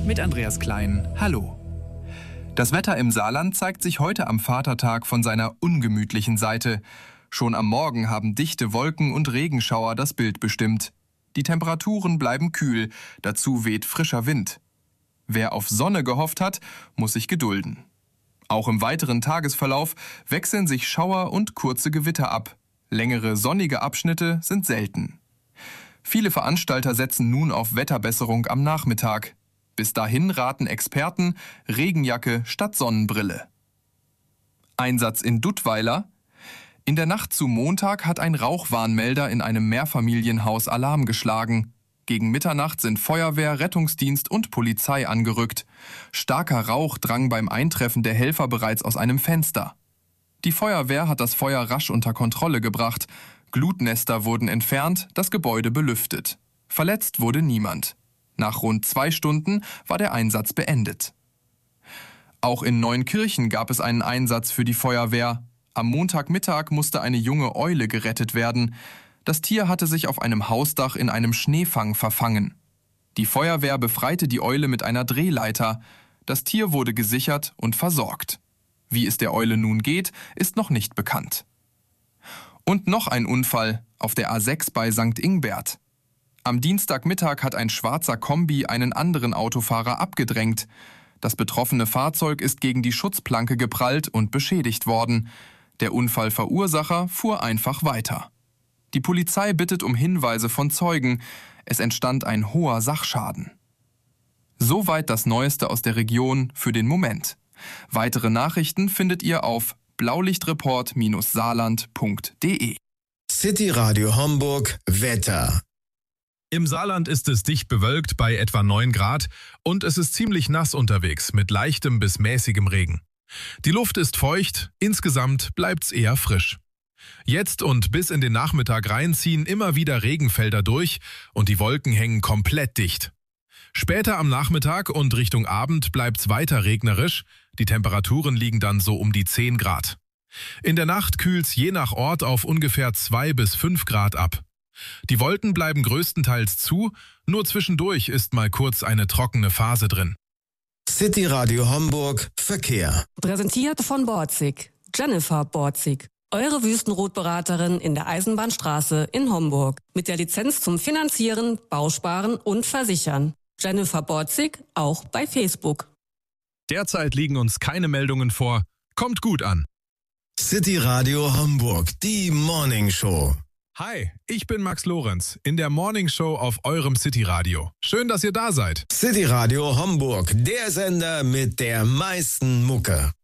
mit Andreas Klein. Hallo. Das Wetter im Saarland zeigt sich heute am Vatertag von seiner ungemütlichen Seite. Schon am Morgen haben dichte Wolken und Regenschauer das Bild bestimmt. Die Temperaturen bleiben kühl, dazu weht frischer Wind. Wer auf Sonne gehofft hat, muss sich gedulden. Auch im weiteren Tagesverlauf wechseln sich Schauer und kurze Gewitter ab. Längere sonnige Abschnitte sind selten. Viele Veranstalter setzen nun auf Wetterbesserung am Nachmittag. Bis dahin raten Experten Regenjacke statt Sonnenbrille. Einsatz in Duttweiler. In der Nacht zu Montag hat ein Rauchwarnmelder in einem Mehrfamilienhaus Alarm geschlagen. Gegen Mitternacht sind Feuerwehr, Rettungsdienst und Polizei angerückt. Starker Rauch drang beim Eintreffen der Helfer bereits aus einem Fenster. Die Feuerwehr hat das Feuer rasch unter Kontrolle gebracht. Glutnester wurden entfernt, das Gebäude belüftet. Verletzt wurde niemand. Nach rund 2 Stunden war der Einsatz beendet. Auch in Neunkirchen gab es einen Einsatz für die Feuerwehr. Am Montagmittag musste eine junge Eule gerettet werden. Das Tier hatte sich auf einem Hausdach in einem Schneefang verfangen. Die Feuerwehr befreite die Eule mit einer Drehleiter. Das Tier wurde gesichert und versorgt. Wie es der Eule nun geht, ist noch nicht bekannt. Und noch ein Unfall auf der A6 bei St. Ingbert. Am Dienstagmittag hat ein schwarzer Kombi einen anderen Autofahrer abgedrängt. Das betroffene Fahrzeug ist gegen die Schutzplanke geprallt und beschädigt worden. Der Unfallverursacher fuhr einfach weiter. Die Polizei bittet um Hinweise von Zeugen. Es entstand ein hoher Sachschaden. Soweit das Neueste aus der Region für den Moment. Weitere Nachrichten findet ihr auf blaulichtreport-saarland.de. City Radio Homburg Wetter. Im Saarland ist es dicht bewölkt bei etwa 9 Grad und es ist ziemlich nass unterwegs mit leichtem bis mäßigem Regen. Die Luft ist feucht, insgesamt bleibt's eher frisch. Jetzt und bis in den Nachmittag rein ziehen immer wieder Regenfelder durch und die Wolken hängen komplett dicht. Später am Nachmittag und Richtung Abend bleibt's weiter regnerisch, die Temperaturen liegen dann so um die 10 Grad. In der Nacht kühlt's je nach Ort auf ungefähr 2 bis 5 Grad ab. Die Wolken bleiben größtenteils zu, nur zwischendurch ist mal kurz eine trockene Phase drin. City Radio Homburg Verkehr. Präsentiert von Borzig. Jennifer Borzig. Eure Wüstenrotberaterin in der Eisenbahnstraße in Homburg. Mit der Lizenz zum Finanzieren, Bausparen und Versichern. Jennifer Borzig, auch bei Facebook. Derzeit liegen uns keine Meldungen vor. Kommt gut an. City Radio Homburg, die Morning Show. Hi, ich bin Max Lorenz in der Morning Show auf eurem City Radio. Schön, dass ihr da seid. City Radio Homburg, der Sender mit der meisten Mucke.